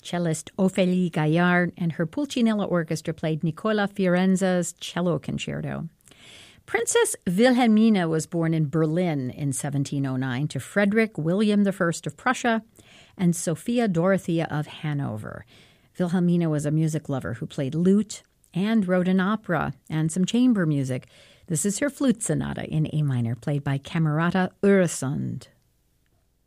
cellist Ophélie Gaillard and her Pulcinella Orchestra played Nicola Fiorenza's Cello Concerto. Princess Wilhelmina was born in Berlin in 1709 to Frederick William I of Prussia and Sophia Dorothea of Hanover. Wilhelmina was a music lover who played lute and wrote an opera and some chamber music. This is her flute sonata in A minor, played by Camerata Öresund.